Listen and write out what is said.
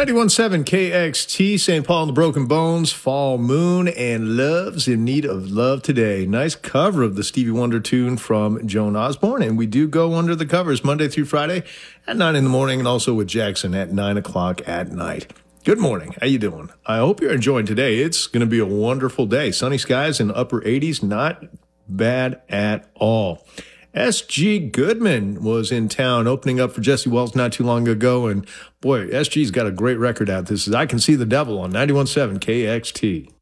91.7 KXT, St. Paul and the Broken Bones, Fall Moon, and Love's in Need of Love Today. Nice cover of the Stevie Wonder tune from Joan Osborne, and we do go under the covers Monday through Friday at 9 in the morning and also with Jackson at 9 o'clock at night. Good morning. How you doing? I hope you're enjoying today. It's going to be a wonderful day. Sunny skies in the upper 80s, not bad at all. S.G. Goodman was in town opening up for Jesse Wells not too long ago, and boy, S.G.'s got a great record out. This is I Can See the Devil on 91.7 KXT.